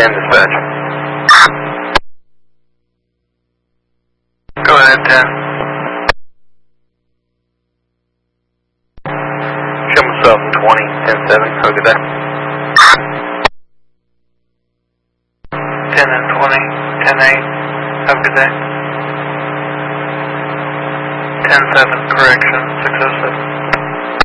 10 dispatch. Go ahead, 10. Show myself 20, 10-7. Have a good day. 10 and 20, 10-8. Have a good day. 10-7, correction, 607.